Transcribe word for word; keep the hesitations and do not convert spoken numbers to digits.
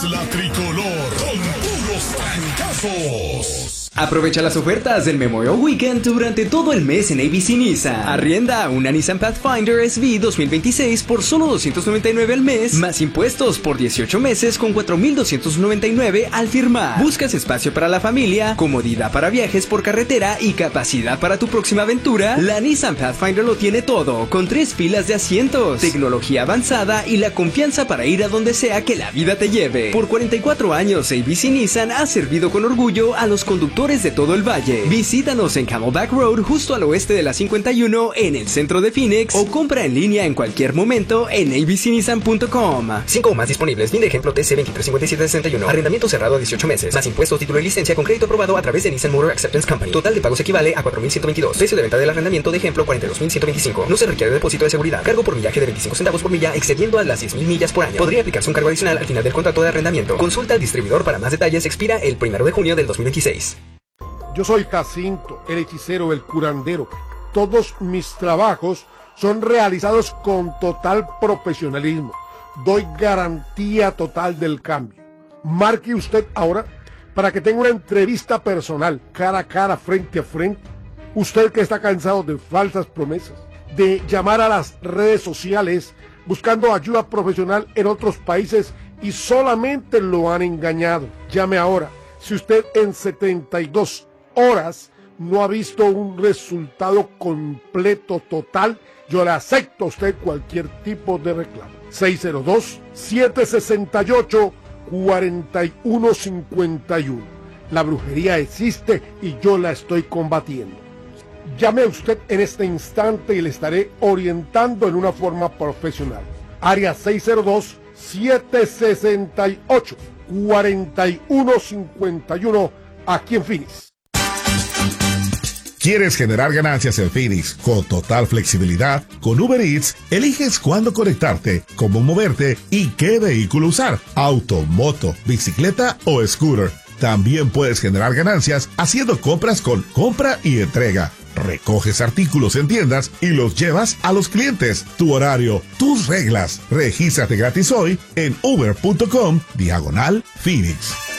la tricolor con puros trancazos. Aprovecha las ofertas del Memorial Weekend durante todo el mes en A B C Nissan. Arrienda una Nissan Pathfinder S V dos mil veintiséis por solo doscientos noventa y nueve al mes, más impuestos por dieciocho meses con cuatro mil doscientos noventa y nueve al firmar. ¿Buscas espacio para la familia, comodidad para viajes por carretera y capacidad para tu próxima aventura? La Nissan Pathfinder lo tiene todo, con tres filas de asientos, tecnología avanzada y la confianza para ir a donde sea que la vida te lleve. Por cuarenta y cuatro años, A B C Nissan ha servido con orgullo a los conductores de todo el valle. Visítanos en Camelback Road, justo al oeste de la cincuenta y uno, en el centro de Phoenix, o compra en línea en cualquier momento en a b c nissan punto com. Cinco o más disponibles. Fin de ejemplo T C veintitrés cincuenta y siete sesenta y uno. Arrendamiento cerrado a dieciocho meses. Más impuestos, título y licencia con crédito aprobado a través de Nissan Motor Acceptance Company. Total de pagos equivale a cuatro mil ciento veintidós. Precio de venta del arrendamiento de ejemplo cuarenta y dos mil ciento veinticinco. No se requiere depósito de seguridad. Cargo por millaje de veinticinco centavos por milla excediendo a las diez mil millas por año. Podría aplicarse un cargo adicional al final del contrato de arrendamiento. Consulta al distribuidor para más detalles. Expira el primero de junio del dos mil veintiséis. Yo soy Jacinto, el hechicero, el curandero. Todos mis trabajos son realizados con total profesionalismo. Doy garantía total del cambio. Marque usted ahora para que tenga una entrevista personal, cara a cara, frente a frente. Usted que está cansado de falsas promesas, de llamar a las redes sociales buscando ayuda profesional en otros países y solamente lo han engañado. Llame ahora. Si usted en setenta y dos horas no ha visto un resultado completo, total, yo le acepto a usted cualquier tipo de reclamo. seis cero dos, siete seis ocho, cuatro uno cinco uno. La brujería existe y yo la estoy combatiendo. Llame a usted en este instante y le estaré orientando en una forma profesional. Área seis cero dos, siete seis ocho, cuatro uno cinco uno, aquí en Phoenix. ¿Quieres generar ganancias en Phoenix con total flexibilidad? Con Uber Eats, eliges cuándo conectarte, cómo moverte y qué vehículo usar. Auto, moto, bicicleta o scooter. También puedes generar ganancias haciendo compras con compra y entrega. Recoges artículos en tiendas y los llevas a los clientes. Tu horario, tus reglas. Regístrate gratis hoy en uber punto com diagonal Phoenix.